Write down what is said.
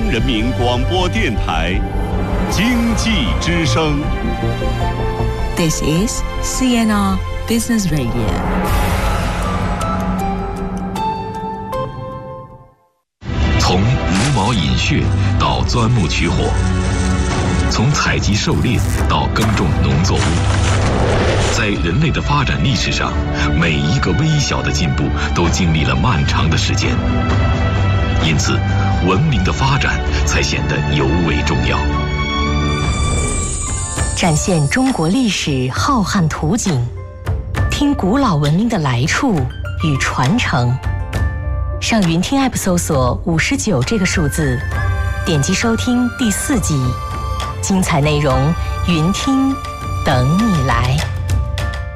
人民广播电台经济之声。 This is CNR Business Radio。 从茹毛饮血到钻木取火，从采集狩猎到耕种农作物，在人类的发展历史上，每一个微小的进步都经历了漫长的时间，因此文明的发展才显得尤为重要。 展现中国历史浩瀚图景，听古老文明的来处与传承。上云听 App 搜索59这个数字，点击收听第4集，精彩内容云听等你来。